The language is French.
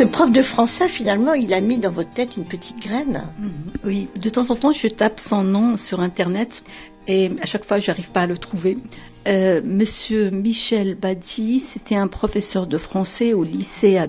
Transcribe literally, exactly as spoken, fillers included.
ce prof de français, finalement, il a mis dans votre tête une petite graine. Mmh, oui, de temps en temps, je tape son nom sur Internet et à chaque fois, je n'arrive pas à le trouver. Euh, Monsieur Michel Badi, c'était un professeur de français au lycée à